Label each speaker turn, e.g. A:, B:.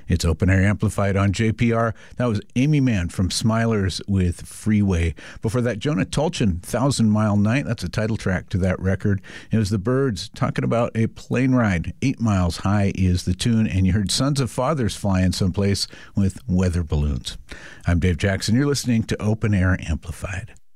A: It's Open Air Amplified on JPR. That was Amy Mann from Smilers with Freeway. Before that, Jonah Tolchin, 1,000 Mile Night. That's a title track to that record. It was the Byrds talking about a plane ride. 8 Miles High is the tune. And you heard Sons of Fathers flying someplace with Weather Balloons. I'm Dave Jackson. You're listening to Open Air Amplified.